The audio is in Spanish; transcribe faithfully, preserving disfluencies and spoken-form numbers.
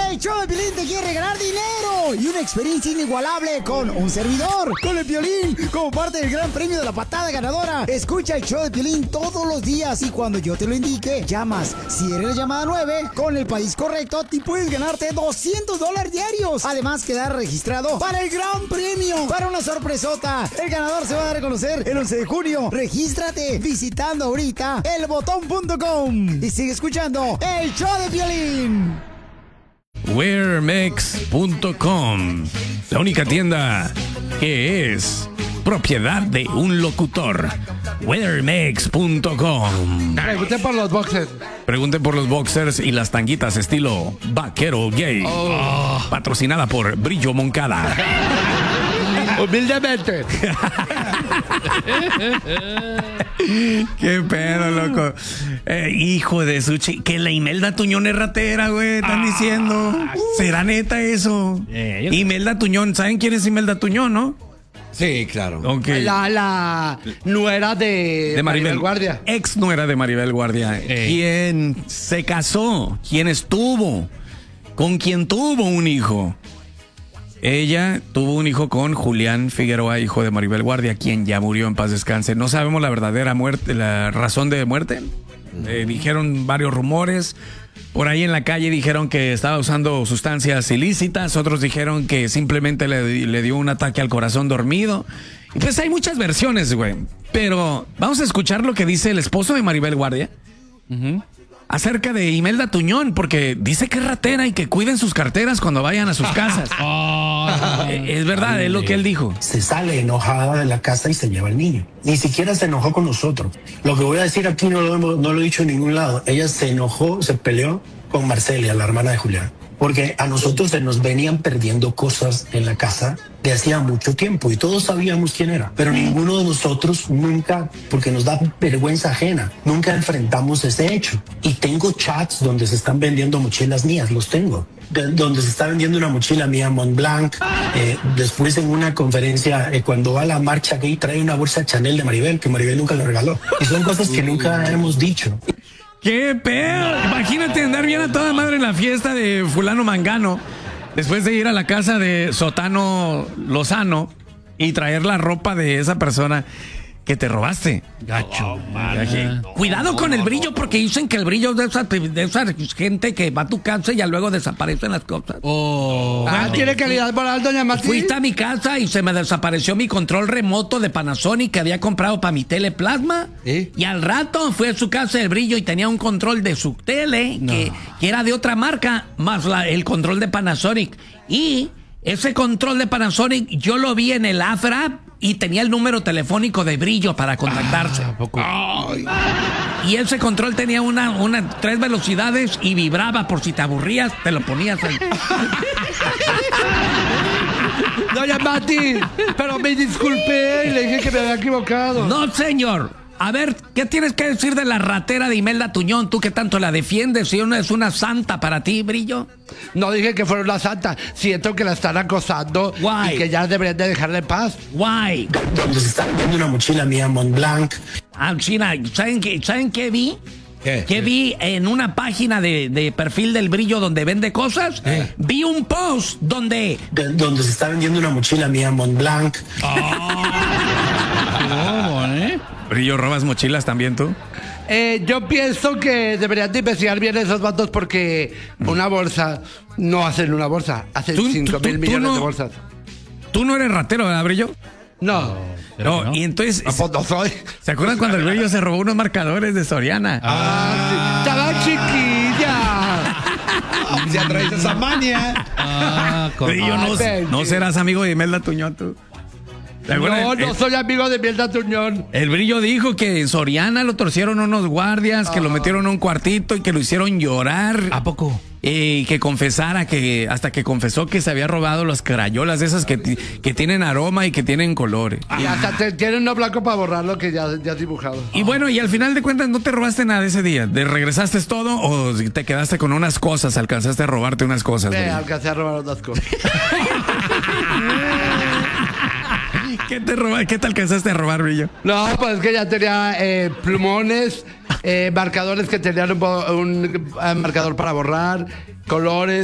El show de Piolín te quiere regalar dinero y una experiencia inigualable con un servidor, con el Piolín, como parte del gran premio de la patada ganadora. Escucha el show de Piolín todos los días y cuando yo te lo indique, llamas. Si eres la llamada nueve, con el país correcto, te puedes ganarte doscientos dólares diarios. Además, quedar registrado para el gran premio, para una sorpresota. El ganador se va a dar a conocer el once de junio. Regístrate visitando ahorita el botón punto com y sigue escuchando el show de Piolín. wear mex punto com, la única tienda que es propiedad de un locutor. wear mex punto com. Pregunten por los boxers. Pregunten por los boxers y las tanguitas estilo vaquero gay. Oh. Patrocinada por Brillo Moncada. Humildemente. Qué pedo, loco. Eh, hijo de su chi... Que la Imelda Tuñón es ratera, güey. Están ah, diciendo. Uh. ¿Será neta eso? Eh, Imelda Tuñón. ¿Saben quién es Imelda Tuñón, no? Sí, claro. Okay. La, la nuera de, de Maribel, Maribel Guardia. Ex nuera de Maribel Guardia. Eh. Quien se casó. Quien estuvo. Con quien tuvo un hijo. Ella tuvo un hijo con Julián Figueroa, hijo de Maribel Guardia, quien ya murió, en paz descanse. No sabemos la verdadera muerte, la razón de muerte. Eh, dijeron varios rumores. Por ahí en la calle dijeron que estaba usando sustancias ilícitas. Otros dijeron que simplemente le, le dio un ataque al corazón dormido. Y pues hay muchas versiones, güey. Pero vamos a escuchar lo que dice el esposo de Maribel Guardia. Uh-huh. Acerca de Imelda Tuñón, porque dice que es ratera y que cuiden sus carteras cuando vayan a sus casas. Oh, es verdad, es lo que él dijo. Se sale enojada de la casa y se lleva al niño. Ni siquiera se enojó con nosotros. Lo que voy a decir aquí no lo, hemos, no lo he dicho en ningún lado. Ella se enojó, se peleó con Marcelia, la hermana de Julián. Porque a nosotros se nos venían perdiendo cosas en la casa de hacía mucho tiempo y todos sabíamos quién era, pero ninguno de nosotros nunca, porque nos da vergüenza ajena, nunca enfrentamos ese hecho. Y tengo chats donde se están vendiendo mochilas mías, los tengo. De, donde se está vendiendo una mochila mía Montblanc. Eh, después en una conferencia, eh, cuando va a la marcha gay, trae una bolsa Chanel de Maribel, que Maribel nunca le regaló. Y son cosas que nunca hemos dicho. ¡Qué pedo! Imagínate andar bien a toda madre en la fiesta de fulano mangano, después de ir a la casa de Sotano Lozano y traer la ropa de esa persona que te robaste. Gacho. Oh, no, Cuidado no, con el brillo, porque dicen que el brillo de esa, de esa gente que va a tu casa y ya luego desaparecen las cosas. Oh. Ah, ¿tiene calidad moral, doña Martín? Fuiste a mi casa y se me desapareció mi control remoto de Panasonic que había comprado para mi tele plasma. ¿Eh? Y al rato fui a su casa el brillo y tenía un control de su tele no. que, que era de otra marca, más la, el control de Panasonic. Y ese control de Panasonic yo lo vi en el Afra y tenía el número telefónico de brillo para contactarse. Ah, y ese control tenía una, una tres velocidades y vibraba por si te aburrías, te lo ponías ahí. Doña Mati, pero me disculpé y le dije que me había equivocado. No, señor. A ver, ¿qué tienes que decir de la ratera de Imelda Tuñón? Tú que tanto la defiendes, si una es una santa para ti, Brillo. No dije que fuera una santa. Siento que la están acosando. Why? Y que ya deberían de dejarla en paz. Why? Donde se está vendiendo una mochila mía Montblanc. Ah, China, ¿saben qué, ¿saben qué vi? ¿Qué? Que vi en una página de, de perfil del Brillo donde vende cosas. ¿Eh? Vi un post donde... De, donde se está vendiendo una mochila mía Montblanc. Oh. ¿Cómo, eh? Brillo, ¿robas mochilas también tú? Eh, yo pienso que deberían de investigar bien esos vatos porque una bolsa no hacen una bolsa, hacen cinco mil millones no, de bolsas. ¿Tú no eres ratero, verdad, Brillo? No. No, no, y entonces... No, pues no soy. ¿Se acuerdan cuando el Brillo se robó unos marcadores de Soriana? Ah, sí. Estaba chiquilla. Se atrae esa maña. Ah, Brillo, no, no serás amigo de Imelda Tuñón, tú. No, no soy amigo de Imelda Tuñón. El Brillo dijo que en Soriana lo torcieron unos guardias, que ah. lo metieron en un cuartito y que lo hicieron llorar. ¿A poco? Y que confesara, que hasta que confesó que se había robado las crayolas esas que, que tienen aroma y que tienen colores. Y hasta te, tienen uno blanco para borrar lo que ya, ya has dibujado. Y bueno, y al final de cuentas no te robaste nada ese día. ¿Te regresaste todo o te quedaste con unas cosas? ¿Alcanzaste a robarte unas cosas? Me alcancé a robar unas cosas. ¿Qué te roba, ¿Qué te alcanzaste a robar, Brillo? No, pues es que ya tenía eh, plumones, eh, marcadores que tenían un, un, un marcador para borrar, colores.